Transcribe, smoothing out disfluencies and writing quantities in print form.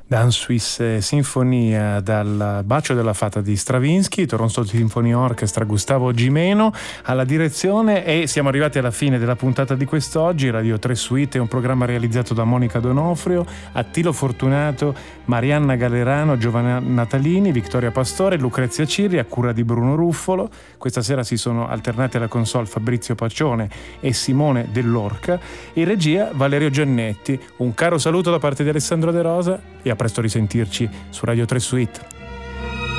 Dan Suisse Sinfonia dal Bacio della Fata di Stravinsky, Toronto Symphony Orchestra, Gustavo Gimeno alla direzione, e siamo arrivati alla fine della puntata di quest'oggi. Radio 3 Suite è un programma realizzato da Monica Donofrio, Attilo Fortunato, Marianna Gallerano, Giovanna Natalini, Vittoria Pastore, Lucrezia Cirri, a cura di Bruno Ruffolo. Questa sera si sono alternati alla console Fabrizio Pacione e Simone Dell'Orca, in regia Valerio Giannetti. Un caro saluto da parte di Alessandro De Rosa e a presto risentirci su Radio 3 Suite.